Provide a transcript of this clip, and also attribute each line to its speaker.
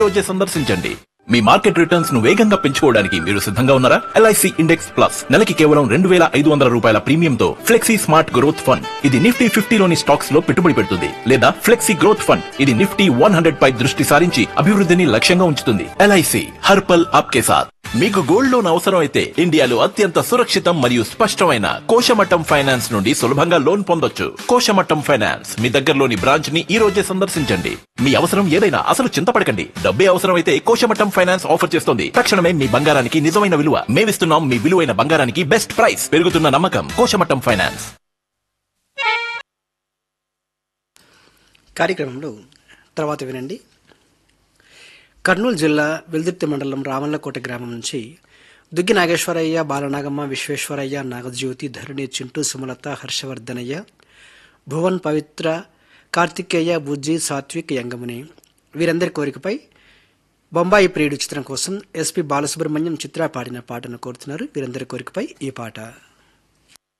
Speaker 1: రోజే సందర్శించండి. మీ market returns ను వేగంగా పెంచుకోవడానికి మీరు సిద్ధంగా ఉన్నారా? LIC ఇండెక్స్ ప్లస్ నెలకి కేవలం 2,500 రూపాయల ప్రీమియంతో ఫ్లెక్సీ స్మార్ట్ గ్రోత్ ఫండ్. ఇది నిఫ్టీ 50లోని స్టాక్స్ లో పెట్టుబడి పెడుతుంది. లేదా ఫ్లెక్సీ గ్రోత్ ఫండ్, ఇది నిఫ్టీ 100 పై దృష్టి సారించి అభివృద్ధిని లక్ష్యంగా ఉంచుతుంది. LIC హర్ పల్ ఆప్కే సాథ్. మీకు గోల్డ్ లోన్ అవసరం అయితే ఇండియాలో అత్యంత సురక్షితం మరియు స్పష్టమైన కోశమట్టం ఫైనాన్స్ నుండి సులభంగా లోన్ పొందొచ్చు. కోశమట్టం ఫైనాన్స్ మీ దగ్గరలోని బ్రాంచ్ ని ఈ రోజే సందర్శించండి. మీ అవసరం ఏదైనా అసలు చింతపడకండి. డబ్బే అవసరం అయితే కోశమట్టం ఫైనాన్స్ ఆఫర్ చేస్తుంది. తక్షణమే మీ బంగారానికి నిజమైన విలువ. మేమిస్తున్నాం మీ విలువైన బంగారానికి బెస్ట్ ప్రైస్. పెరుగుతున్న నమ్మకం కోశమట్టం ఫైనాన్స్.
Speaker 2: కార్యక్రమంలో తర్వాత వినండి. కర్నూలు జిల్లా వెల్దుర్తి మండలం రామల్లకోట గ్రామం నుంచి దుగ్గి నాగేశ్వరయ్య, బాలనాగమ్మ, విశ్వేశ్వరయ్య, నాగజ్యోతి, ధరణి, చింటూ, సుమలత, హర్షవర్ధనయ్య, భువన్, పవిత్ర, కార్తికేయ, బుజ్జి, సాత్విక్, యంగముని వీరందరి కోరికపై బొంబాయి ప్రియుడు చిత్రం కోసం SP బాలసుబ్రహ్మణ్యం, చిత్ర పాడిన పాటను కోరుతున్నారు. వీరందరి కోరికపై ఈ పాట.